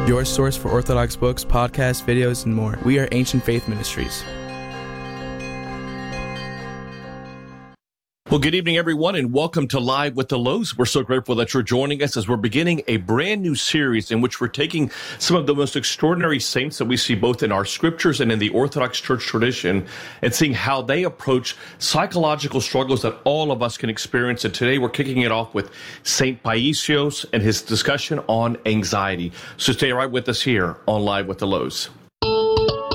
your source for Orthodox books, podcasts, videos, and more. We are Ancient Faith Ministries. Well, good evening, everyone, and welcome to Live with the Lows. We're so grateful that you're joining us as we're beginning a brand new series in which we're taking some of the most extraordinary saints that we see both in our scriptures and in the Orthodox Church tradition and seeing how they approach psychological struggles that all of us can experience. And today we're kicking it off with Saint Paisios and his discussion on anxiety. So stay right with us here on Live with the Lows.